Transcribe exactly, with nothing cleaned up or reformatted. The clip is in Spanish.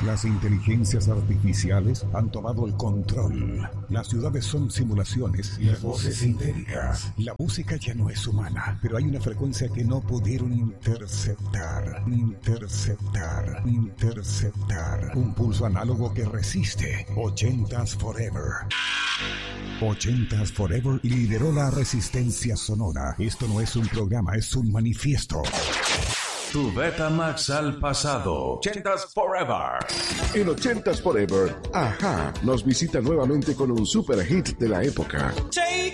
Las inteligencias artificiales han tomado el control. Las ciudades son simulaciones y las voces sintéticas. La música ya no es humana, pero hay una frecuencia que no pudieron interceptar. Interceptar. Interceptar. Un pulso análogo que resiste. ochentas Forever. ochentas Forever lideró la resistencia sonora. Esto no es un programa, es un manifiesto. Tu Betamax al pasado. ochentas Forever. En ochentas Forever, Ajá nos visita nuevamente con un super hit de la época. Take